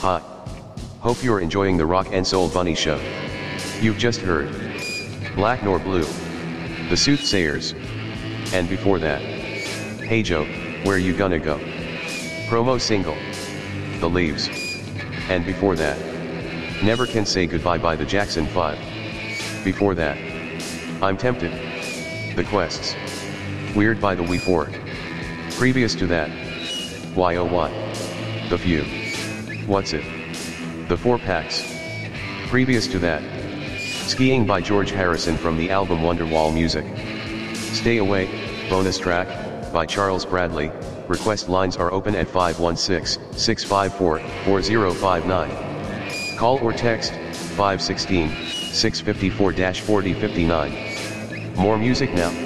Hi. Hope you're enjoying the Rock and Soul Bunny Show. You've just heard Black Nor Blue, The Soothsayers, and before that, Hey Joe, Where You Gonna Go? Promo single, The Leaves, and before that, Never Can Say Goodbye by the Jackson 5. Before that, I'm Tempted, The Quests, Weird by the We 4. Previous to that, Why Oh Why, The Few, What's It, The 4 Packs. Previous to that, Skiing by George Harrison from the album Wonderwall Music. Stay Away, bonus track, by Charles Bradley. Request lines are open at 516-654-4059. Call or text, 516-654-4059. More music now.